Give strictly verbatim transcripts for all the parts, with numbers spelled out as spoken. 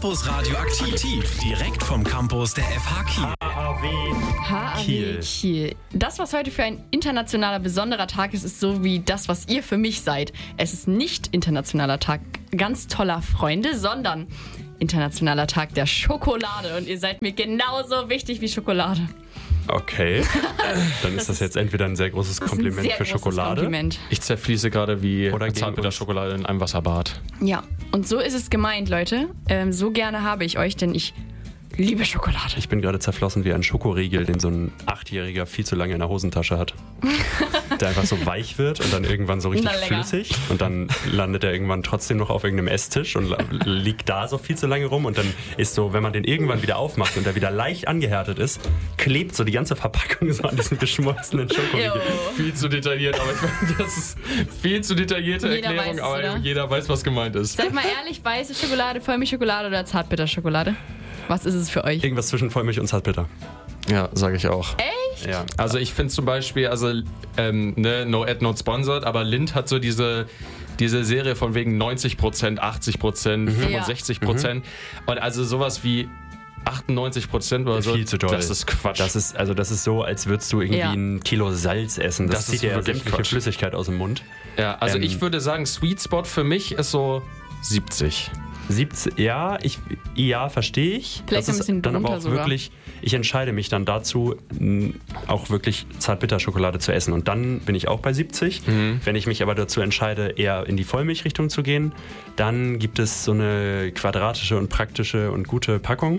Campus Radioaktiv, direkt vom Campus der F H Kiel. H A W H A W Kiel. Das, was heute für ein internationaler, besonderer Tag ist, ist so wie das, was ihr für mich seid. Es ist nicht internationaler Tag ganz toller Freunde, sondern internationaler Tag der Schokolade. Und ihr seid mir genauso wichtig wie Schokolade. Okay, dann ist das, Das ist- jetzt entweder ein sehr großes Das ist Kompliment ein sehr für großes Schokolade. Kompliment. Ich zerfließe gerade wie Oder gegen Zartbitterschokolade in einem Wasserbad. Ja, und so ist es gemeint, Leute. Ähm, so gerne habe ich euch, denn ich liebe Schokolade. Ich bin gerade zerflossen wie ein Schokoriegel, den so ein Achtjähriger viel zu lange in der Hosentasche hat. Der einfach so weich wird und dann irgendwann so richtig Na, lecker. flüssig. Und dann landet er irgendwann trotzdem noch auf irgendeinem Esstisch und la- liegt da so viel zu lange rum. Und dann ist so, wenn man den irgendwann wieder aufmacht und der wieder leicht angehärtet ist, klebt so die ganze Verpackung so an diesem geschmolzenen Schokoriegel. Jo. Viel zu detailliert, aber ich meine, das ist viel zu detaillierte Jeder Erklärung, weiß es, aber oder? jeder weiß, was gemeint ist. Seid mal ehrlich, weiße Schokolade, Vollmilchschokolade oder Zartbitterschokolade? Was ist es für euch? Irgendwas zwischen Vollmilch und Zartbitter. Ja, sage ich auch. Echt? Ja. Also ich finde zum Beispiel, also ähm, ne, no ad not sponsored, aber Lindt hat so diese, diese Serie von wegen neunzig Prozent, achtzig Prozent, fünfundsechzig Prozent und also sowas wie achtundneunzig Prozent oder so. Viel zu doll. Das ist Quatsch. Das ist, also das ist so, als würdest du irgendwie Ja. ein Kilo Salz essen. Das, Das zieht ist dir ja wirklich sämtliche Quatsch. Flüssigkeit aus dem Mund. ja, also ähm, ich würde sagen, Sweet Spot für mich ist so siebzig. siebzig, ja, ich, ja, verstehe ich. Vielleicht das ein bisschen ist dann aber drunter auch sogar. wirklich, ich entscheide mich dann dazu, m, auch wirklich Zartbitterschokolade zu essen. Und dann bin ich auch bei siebzig. Wenn ich mich aber dazu entscheide, eher in die Vollmilchrichtung zu gehen, dann gibt es so eine quadratische und praktische und gute Packung,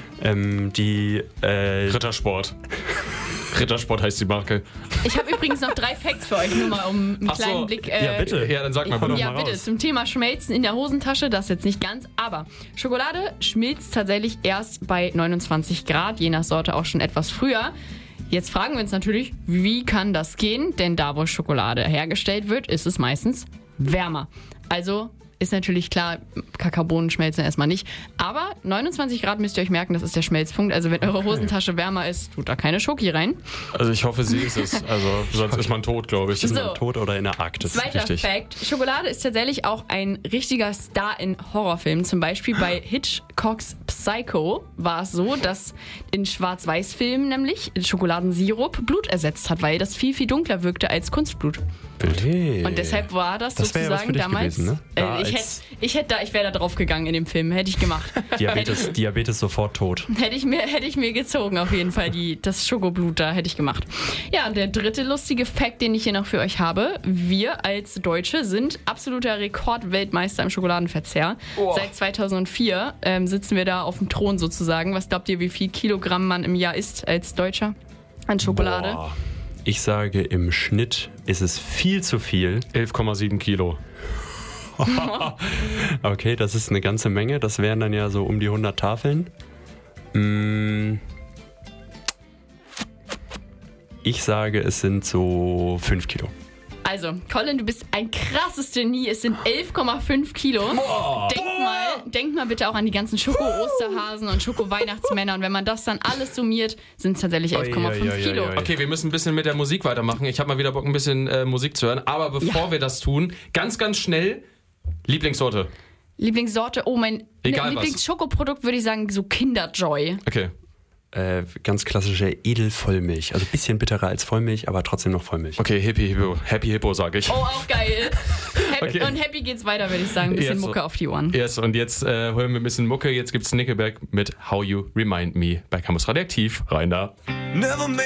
ähm, die äh, Rittersport. Rittersport heißt die Marke. Ich habe übrigens noch drei Facts für euch, nur mal um einen Ach so. kleinen Blick. Äh, Ja, bitte. Ja, dann sag mal, komm doch Ja, mal bitte, raus. zum Thema Schmelzen in der Hosentasche, das jetzt nicht ganz, aber Schokolade schmilzt tatsächlich erst bei neunundzwanzig Grad, je nach Sorte auch schon etwas früher. Jetzt fragen wir uns natürlich, wie kann das gehen? Denn da, wo Schokolade hergestellt wird, ist es meistens wärmer. Also ist natürlich klar, Kakaobohnen schmelzen erstmal nicht. Aber neunundzwanzig Grad müsst ihr euch merken, das ist der Schmelzpunkt. Also wenn eure Hosentasche wärmer ist, tut da keine Schoki rein. Also ich hoffe, sie ist es. Also sonst ist man tot, glaube ich. So. tot oder in der Arktis. Zweiter richtig. Fact: Schokolade ist tatsächlich auch ein richtiger Star in Horrorfilmen. Zum Beispiel bei Hitchcocks Psycho war es so, dass in Schwarz-Weiß-Filmen nämlich Schokoladensirup Blut ersetzt hat, weil das viel, viel dunkler wirkte als Kunstblut. Okay. Und deshalb war das, Das wär ja was sozusagen für dich damals. gewesen, ne? Da äh, ich hätte als- ich hätt da, ich wäre da drauf gegangen in dem Film, hätte ich gemacht. Diabetes, Diabetes sofort tot. Hätte ich mir, hätte ich mir gezogen, auf jeden Fall, die, das Schokoblut da hätte ich gemacht. Ja, und der dritte lustige Fact, den ich hier noch für euch habe. Wir als Deutsche sind absoluter Rekordweltmeister im Schokoladenverzehr. Seit zweitausendvier ähm, sitzen wir da auf dem Thron sozusagen. Was glaubt ihr, wie viel Kilogramm man im Jahr isst als Deutscher an Schokolade? Boah. Ich sage, im Schnitt ist es viel zu viel. elf Komma sieben Kilo. Okay, das ist eine ganze Menge. Das wären dann ja so um die hundert Tafeln. Mm. Ich sage, es sind so fünf Kilo. Also, Colin, du bist ein krasses Genie. Es sind elf Komma fünf Kilo. Denk mal, denk mal bitte auch an die ganzen Schoko-Osterhasen und Schoko-Weihnachtsmänner. Und wenn man das dann alles summiert, sind es tatsächlich elf Komma fünf Oi, oi, oi, Kilo. oi. Okay, wir müssen ein bisschen mit der Musik weitermachen. Ich habe mal wieder Bock, ein bisschen äh, Musik zu hören. Aber bevor Ja. wir das tun, ganz, ganz schnell, Lieblingssorte. Lieblingssorte, oh, mein Egal ne, was. Lieblingsschokoprodukkt würde ich sagen, so Kinderjoy. Okay. Äh, ganz klassische Edelvollmilch. Also ein bisschen bitterer als Vollmilch, aber trotzdem noch Vollmilch. Okay, Hippie Hippo. Happy Hippo, sag ich. Oh, auch geil. Happy, Okay. Und happy geht's weiter, würde ich sagen. Ein bisschen Yes. Mucke auf die Ohren. Yes, und jetzt äh, hören wir ein bisschen Mucke. Jetzt gibt's Nickelback mit How You Remind Me bei Campus Radioaktiv. Rein da. Never